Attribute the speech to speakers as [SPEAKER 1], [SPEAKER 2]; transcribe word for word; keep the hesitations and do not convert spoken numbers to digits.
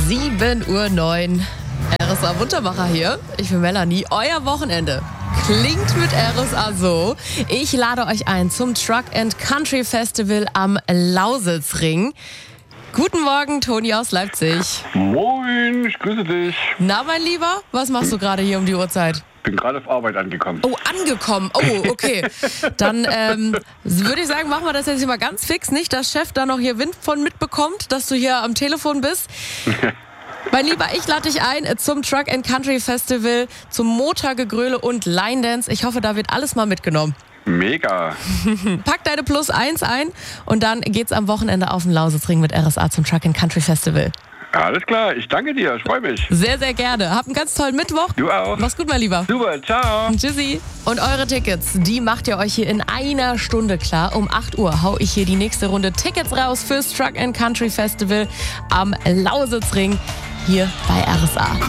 [SPEAKER 1] sieben Uhr neun. R S A Wundermacher hier. Ich bin Melanie. Euer Wochenende klingt mit R S A so. Ich lade euch ein zum Truck and Country Festival am Lausitzring. Guten Morgen, Toni aus Leipzig.
[SPEAKER 2] Moin, ich grüße dich.
[SPEAKER 1] Na, mein Lieber, was machst du gerade hier um die Uhrzeit?
[SPEAKER 2] Bin gerade auf Arbeit angekommen.
[SPEAKER 1] Oh, angekommen. Oh, okay. Dann ähm, würde ich sagen, machen wir das jetzt hier mal ganz fix. Nicht, dass Chef da noch hier Wind von mitbekommt, dass du hier am Telefon bist. Mein Lieber, ich lade dich ein zum Truck and Country Festival, zum Motorgegröle und Line Dance. Ich hoffe, da wird alles mal mitgenommen.
[SPEAKER 2] Mega.
[SPEAKER 1] Pack deine Plus eins ein und dann geht's am Wochenende auf den Lausitzring mit R S A zum Truck and Country Festival.
[SPEAKER 2] Alles klar, ich danke dir, ich freue mich.
[SPEAKER 1] Sehr, sehr gerne. Hab einen ganz tollen Mittwoch.
[SPEAKER 2] Du auch.
[SPEAKER 1] Mach's gut, mein Lieber.
[SPEAKER 2] Super, ciao.
[SPEAKER 1] Tschüssi. Und eure Tickets, die macht ihr euch hier in einer Stunde klar. Um acht Uhr hau ich hier die nächste Runde Tickets raus fürs Truck and Country Festival am Lausitzring hier bei R S A.